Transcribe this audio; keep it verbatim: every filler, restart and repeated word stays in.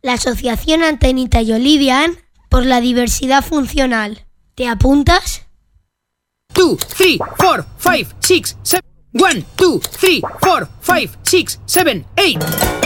la Asociación Antenita y Olivian por la diversidad funcional. ¿Te apuntas? two, three, four, five, six, seven. one, two, three, four, five, six, seven, eight.